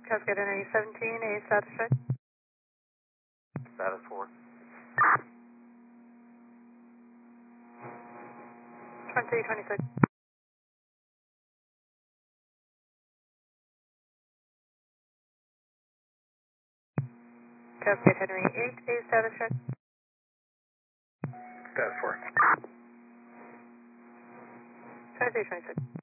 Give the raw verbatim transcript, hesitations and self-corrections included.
Cascade Henry seventeen, A status check. Status four. twenty twenty-six. Cascade Henry eight, A status check. Status four. twenty-three twenty-six.